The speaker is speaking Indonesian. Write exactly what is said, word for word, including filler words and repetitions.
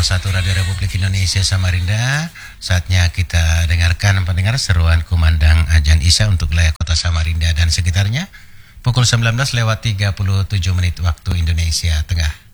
satu Radio Republik Indonesia Samarinda. Saatnya kita dengarkan pendengar seruan kumandang Ajan Isya untuk wilayah kota Samarinda dan sekitarnya. Pukul sembilan belas lewat tiga puluh tujuh menit waktu Indonesia Tengah.